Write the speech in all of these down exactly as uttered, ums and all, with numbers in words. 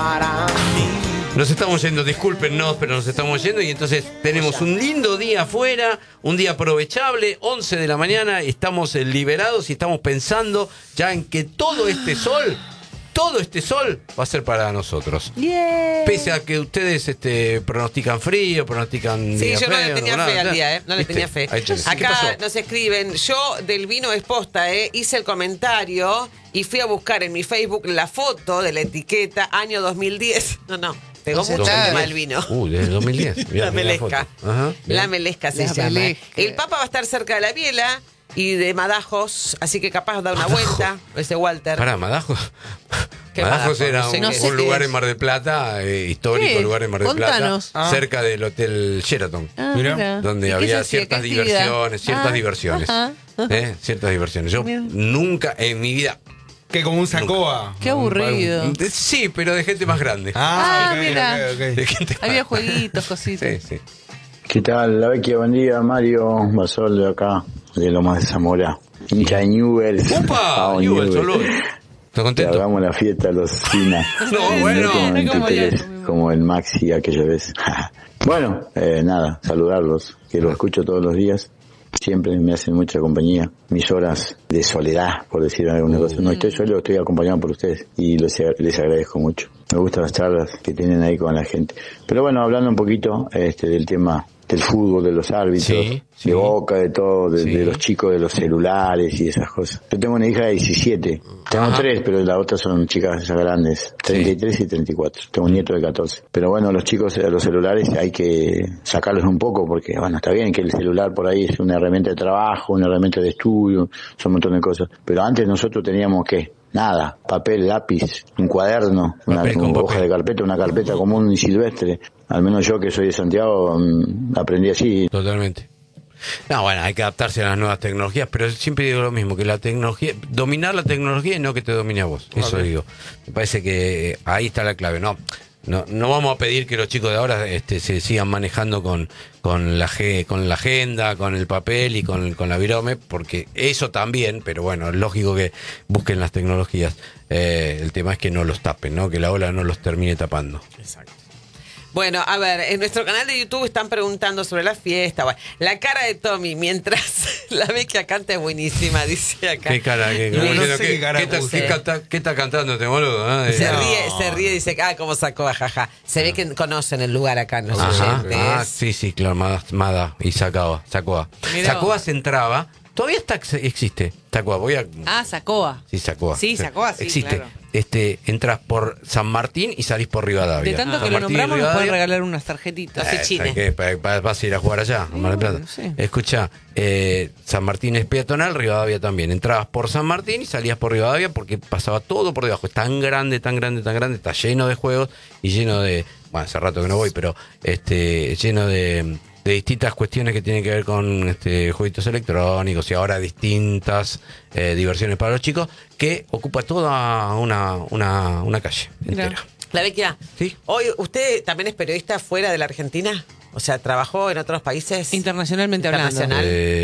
para mí. Nos estamos yendo, discúlpennos, pero nos estamos yendo y entonces tenemos un lindo día afuera, un día aprovechable, once de la mañana, estamos eh, liberados y estamos pensando ya en que todo este sol, todo este sol va a ser para nosotros. Yeah. Pese a que ustedes este, pronostican frío, pronostican... Sí, día yo no feo, le tenía no, fe nada, al día, ¿eh? No le ¿viste? tenía fe. Ahí tenés. ¿Qué pasó? Acá nos escriben, yo del vino es posta, ¿eh? Hice el comentario y fui a buscar en mi Facebook la foto de la etiqueta año dos mil diez. No, no. Pegó Entonces, mucho el dos mil tema diez. del vino. Uh, desde dos mil diez. Mirá, La mirá melesca. foto. Ajá, La bien. melesca se La llama. melesca. El Papa va a estar cerca de la biela y de Madajos, así que capaz da una Madajo. vuelta. Ese Walter. Pará, Madajos. ¿Qué Madajos Madajo? era No sé un, qué un es. No sé lugar qué en es. Mar del Plata, eh, histórico ¿Qué? lugar en Mar del Contanos. Plata, Ah. cerca del Hotel Sheraton. Ah, Mirá. mira. Donde ¿Y qué había se hacía? ciertas ¿Qué actividad? diversiones, ciertas Ah, diversiones. ajá, ajá. ¿Eh? Ciertas diversiones. Yo Mira. nunca en mi vida. Que como un sacoa. Qué aburrido. un- sí, pero de gente más grande. Ah, ok, mira. ok, ok. De gente Había más- jueguitos, cositas. Sí, sí. ¿Qué tal? La Vecchia, buen día. Mario Basol de acá, de Lomas de Zamora. Hincha de Newell's. ¡Upa! Vamos, Newell's, Newell's. saludos. ¿Estás Que contento? hagamos la fiesta a los Sina. No, En bueno. Metro noventa y tres, Como yo. como el Maxi aquella vez. Bueno, eh, nada, saludarlos, que los escucho todos los días. Siempre me hacen mucha compañía. Mis horas de soledad, por decir alguna cosa. No estoy solo, estoy acompañado por ustedes. Y les, les agradezco mucho. Me gustan las charlas que tienen ahí con la gente. Pero bueno, hablando un poquito este, del tema del fútbol, de los árbitros, Sí, sí. de Boca, de todo, de, Sí. de los chicos de los celulares y esas cosas. Yo tengo una hija de diecisiete. Tengo Ajá. tres, pero las otras son chicas ya grandes, treinta y tres y treinta y cuatro. Tengo un nieto de catorce. Pero bueno, los chicos de los celulares hay que sacarlos un poco porque, bueno, está bien que el celular por ahí es una herramienta de trabajo, una herramienta de estudio, son un montón de cosas. Pero antes nosotros teníamos, ¿qué? Nada, papel, lápiz, un cuaderno, una, Papel con una hoja papel. de carpeta, una carpeta común y silvestre. Al menos yo que soy de Santiago mm, aprendí así. Totalmente. No, bueno, hay que adaptarse a las nuevas tecnologías, pero siempre digo lo mismo, que la tecnología, dominar la tecnología y no que te domine a vos. Eso Ok. digo. Me parece que eh, ahí está la clave. No, no, no vamos a pedir que los chicos de ahora este, se sigan manejando con, con la ge- con la agenda, con el papel y con, con la virome, porque eso también, pero bueno, es lógico que busquen las tecnologías. Eh, el tema es que no los tapen, ¿no? Que la ola no los termine tapando. Exacto. Bueno, a ver, en nuestro canal de YouTube están preguntando sobre la fiesta. Bueno, la cara de Tommy mientras la Vecchia canta es buenísima, dice acá. ¿Qué cara? ¿Qué, No, como no diciendo, sé ¿qué- qué cara qué ta- puse. qué canta- qué está cantando este boludo? ah? Se No. ríe, se ríe, dice, ah, cómo sacó, jaja. Se ve que conocen el lugar acá, los Ajá. oyentes. Ah, sí, sí, claro, Mada, Mada y Sacoa. Sacoa. Mirá Sacoa vos. se entraba. Todavía está, existe. Sacoa, voy a. Ah, Sacoa. Sí, Sacoa. Sí, Sacoa, sí, existe. claro. Este, entras por San Martín y salís por Rivadavia. De tanto San que lo Martín y nombramos, nos pueden Rivadavia. regalar unas tarjetitas. Los Eh, fichines. ¿sabes qué? Pa- pa- Vas a ir a jugar allá, a Mar del Plata. no sé. Escucha, eh, San Martín es peatonal, Rivadavia también. Entrabas por San Martín y salías por Rivadavia porque pasaba todo por debajo. Es tan grande, tan grande, tan grande. Está lleno de juegos y lleno de. Bueno, hace rato que no voy, pero este lleno de, de distintas cuestiones que tienen que ver con este jueguitos electrónicos y ahora distintas eh, diversiones para los chicos que ocupa toda una, una, una calle Mirá. entera. La Vecchia, Sí. hoy, ¿usted también es periodista fuera de la Argentina? O sea, ¿trabajó en otros países? Internacionalmente hablando. Internacional.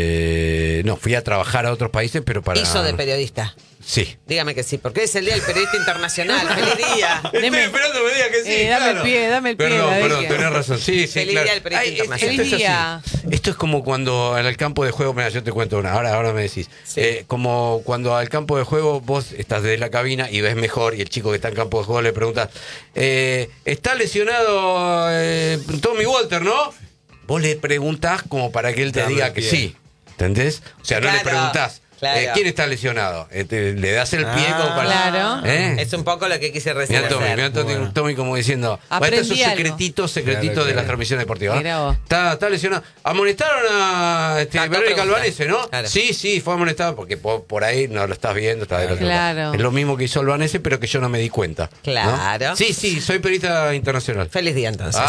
Eh, no, fui a trabajar a otros países, pero para. Hizo de periodista. Sí. Dígame que sí, porque es el Día del Periodista Internacional. ¡Feliz día! Deme- esperando que me diga que Eh, dame el pie, dame el pie, Perdón, la perdón, Vecchia. tenés razón. Sí, sí, Feliz claro. día del periodista Ay, internacional. esto es Feliz así. Esto es como cuando en el campo de juego, mira, yo te cuento una, ahora, ahora me decís. Sí. Eh, como cuando al campo de juego vos estás desde la cabina y ves mejor y el chico que está en campo de juego le preguntas, eh, ¿está lesionado eh, Tommy Walter, no? Vos le preguntás como para que él te Dame diga el que pie. sí. ¿Entendés? O sea, no le Claro, preguntás. claro. eh, ¿Quién está lesionado? Eh, te- le das el pie Ah, como para... claro. ¿Eh? Es un poco lo que quise recién Mira Tommy, hacer. mira Tommy, Bueno. Tommy como diciendo, Aprendí estos son algo. secretitos, secretitos Claro, de claro. la transmisión deportiva. Mirá vos. Está, está lesionado. Amonestaron a este, Tato Verónica pregunta. Albanese, ¿no? Claro. Sí, sí, fue amonestado porque por, por ahí no lo estás viendo, está del otro Claro. lado. Es lo mismo que hizo Albanese, pero que yo no me di cuenta. ¿no? Claro. Sí, sí, soy periodista internacional. Feliz día entonces.